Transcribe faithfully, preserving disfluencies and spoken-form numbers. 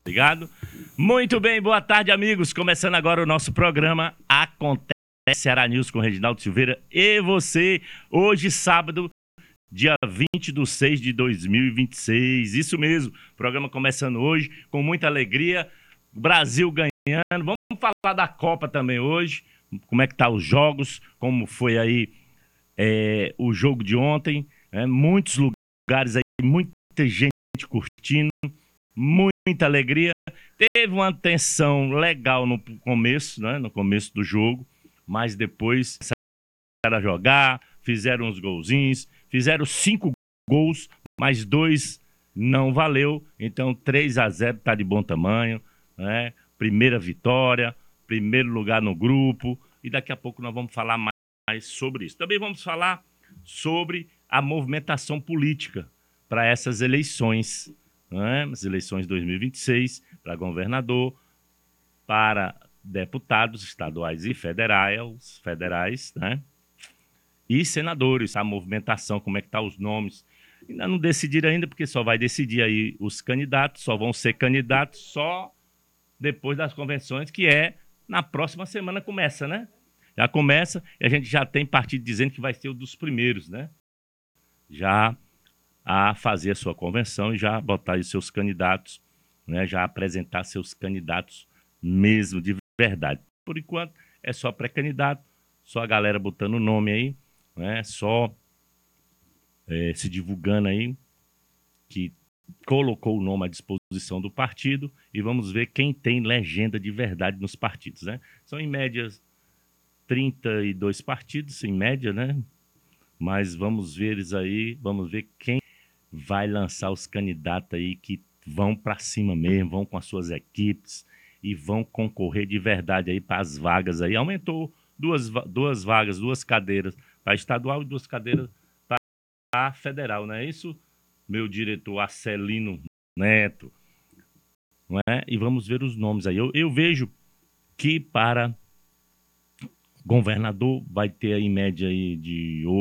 Ligado? Muito bem, boa tarde, amigos. Começando agora o nosso programa Acontece Ceará News com Reginaldo Silveira e você. Hoje, sábado, dia vinte de seis de dois mil e vinte e seis. Isso mesmo, programa começando hoje com muita alegria. Brasil ganhando. Vamos falar da Copa também hoje. Como é que tá os jogos, como foi aí é, o jogo de ontem. Né? Muitos lugares aí, muita gente curtindo. Muita alegria. Teve uma tensão legal no começo, né? No começo do jogo, mas depois começaram a jogar, fizeram uns golzinhos, fizeram cinco gols, mas dois não valeu. Então três a zero tá de bom tamanho, né? Primeira vitória, primeiro lugar no grupo, e daqui a pouco nós vamos falar mais sobre isso. Também vamos falar sobre a movimentação política para essas eleições. Né? As eleições de dois mil e vinte e seis, para governador, para deputados estaduais e federais, federais, né? E senadores, a movimentação, como é que tá os nomes. Ainda não decidiram ainda, porque só vai decidir aí os candidatos, só vão ser candidatos só depois das convenções, que é na próxima semana começa, né? Já começa e a gente já tem partido dizendo que vai ser um dos primeiros, né? Já a fazer a sua convenção e já botar os seus candidatos, né, já apresentar seus candidatos mesmo, de verdade. Por enquanto, é só pré-candidato, só a galera botando o nome aí, né, só é, se divulgando aí, que colocou o nome à disposição do partido, e vamos ver quem tem legenda de verdade nos partidos, né? São, em média, trinta e dois partidos, em média, né? Mas vamos ver isso aí, vamos ver quem vai lançar os candidatos aí que vão para cima mesmo, vão com as suas equipes e vão concorrer de verdade aí para as vagas aí. Aumentou duas, duas vagas, duas cadeiras para estadual e duas cadeiras para federal, não é isso? Meu diretor Arcelino Neto, não é? E vamos ver os nomes aí. Eu, eu vejo que para governador vai ter aí em média aí de